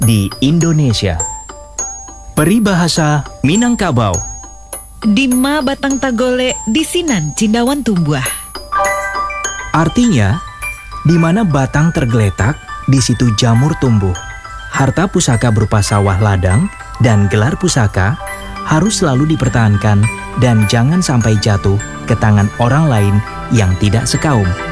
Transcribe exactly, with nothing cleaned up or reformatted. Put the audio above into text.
di Indonesia. Peribahasa Minangkabau. Dima batang tagole disinan cindawan tumbuh. Artinya, di mana batang tergeletak, di situ jamur tumbuh. Harta pusaka berupa sawah ladang dan gelar pusaka harus selalu dipertahankan dan jangan sampai jatuh ke tangan orang lain yang tidak sekaum.